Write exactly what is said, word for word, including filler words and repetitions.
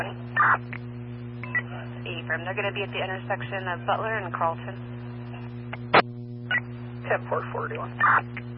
Affirm. They're going to be at the intersection of Butler and Carlton. ten four forty-one.